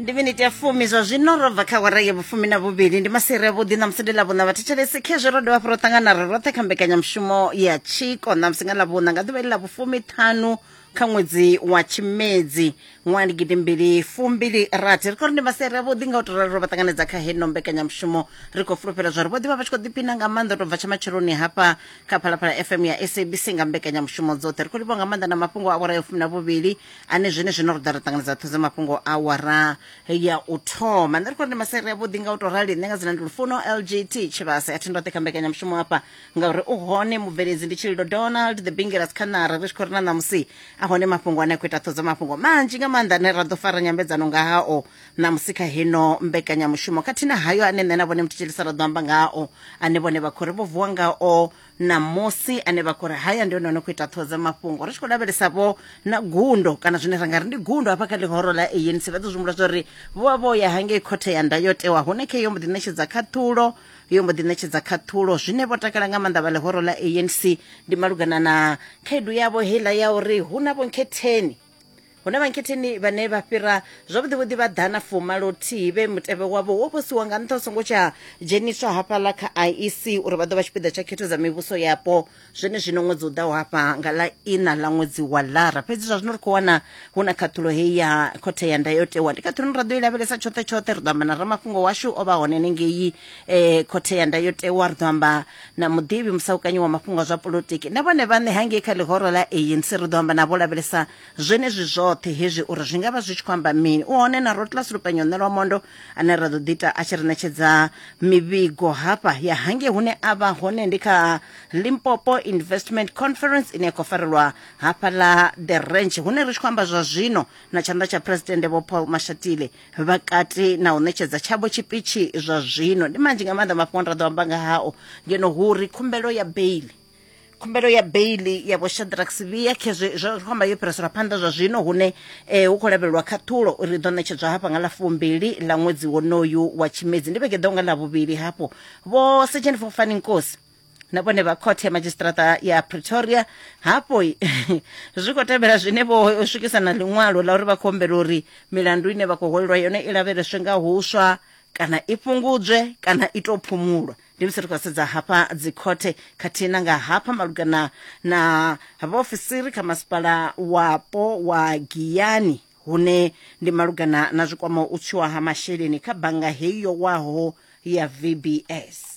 Ndiviniti ya fumi zwa zwino vaka waraye bufumi na bubili ndi masere vhudi na msidela vhuna vhathetshelesi khezwo ro dovha fro tangana roṱhe kha mbekanyamushumo ya tshiko na msinga la vhuna nga ḓuvha ḽa bufumi 5 kha ṅwedzi wa Tshimedzi ṅwaha gidi 2026 ri khou ri ndi masere vhudi nga u tou ro vha ṱanganedza kha heno mbekanyamushumo ri khou fulufhela zwa ri vho ḓivha vha tshi khou ḓiphina nga maanḓa tou bva tsha matsheloni hafha kha Phalaphala FM ya SABC nga mbekanyamushumo dzoṱhe ri khou livha nga maanḓa na mafhungo a awara ya 12 ane zwino ro ḓa ri ṱanganedza thuze mafhungo a awara ya u thoma nda ri khou ri ndi masere ya vhudi nga u tou rali nṋe nga dzina ndi Lufuno LGT Tshivhasa a thi ndoṱhe kha mbekanyamushumo hafha ngauri u hone mubveledzi ndi Tshililo Donald the Bingeras Khanara ri tshi khou ri na ṋamusi a hone mafhungo ane a khou ita thuze mafhungo manzhi nga maanḓa ane ra ḓo fara nyambedzano nga hao ṋamusi kha heno mbekanyamushumo khathihi na hayo ane nṋe na vhone muthetsheli ra ḓo amba ngao ane vhone vha khou ri vho vuwa ngao na musi ane vha khou ri haya ndi hone khou ita thuze mafhungo ri tshi khou lavhelesa vho na gundo kana zwine ra nga ri ndi gundo hafha kha ḽihoro ḽa ANC vha ḓo zwi humbula zwori vho ya hangei khothe ya ndayotewa hune khe yo mbo ḓi ṋetshedza khathulo zwine vho takala nga maanḓa vha ḽihoro ḽa ANC ndi malugana na khaedu yavho heiḽa ya uri hu na vhonketheni huna vhanketheni vhane vha fhira zwavhuḓi vha ḓana fumalo thihi vhe mutevhe wavho wo vhosiwa nga nṱha u songo tsha dzheniswa hafhaḽa kha IEC uri vha ḓo vha tshipiḓa tsha khetho dza mivhuso yapo zwino ṅwedzi u ḓaho hafha nga ḽa ina ḽa ṅwedzi wa lara fhedzi zwa zwino ri khou wana hu na khathulo hei ya khothe ya ndayotewa ndi khathulo ra ḓo i lavhelesa tshoṱhe ri ḓo amba na ramafhungo washu o vha hone nengei khothe ya ndayotewa ri ḓo amba na muḓivhi musaukanyi wa mafhungo a zwa polotiki na vhone vhaṋe hangei kha ḽihoro ḽa ANC ri ḓo amba navho lavhelesa zwenezwi zwoṱhe hezwi uri zwi nga vha zwi tshi khou amba mini u hone na Rotlas Lupenyo Nṋelwa Mondo ane ra ḓo ḓita a tshi ri ṋetshedza mivhigo hafha ya hange hune a vha hone ndi kha Limpopo Investment Conference ine ya khou farelwa hafha ḽa The Ranch hune ri tshi khou amba zwa zwino na tshanḓa tsha President Vho Paul Mashatile vhakati na u ṋetshedza tshavho tshipitshi zwa zwino ndi manzhi nga maanḓa mafhungo ra ḓo amba nga hao ngeno huri khumbelo ya bail ya Vho Shadrack Sibiya khezwi zwo khomba yo phiriswa phanḓa zwa zwino hune hu khou lavhelelwa khathulo uri ḓo ṋetshedzwa hafha nga ḽa 2 ḽa ṅwedzi wonoyu wa Tshimedzi ndi vhege ḓaho nga ḽa vhuvhili hafho vho Sergeant Fofani Nkosi na vhone vha khothe ya magistrata ya Pretoria hapo zwi khou tevhela zwine vho swikisa na ḽiṅwalo ḽa uri vha khou humbela uri milandu ine vha khou hwalelwa yone i lavheleswe nga huswa kana i fhungudzwe kana i tou phumulwa ndi musi ri khou sedza hafha dzikhothe khathihi na nga hafha malugana na vhaofisiri kha masipala wapo wa Giyani hune ndi malugana na zwikwama u tshiwa ha masheleni kha bannga heyo waho ya VBS.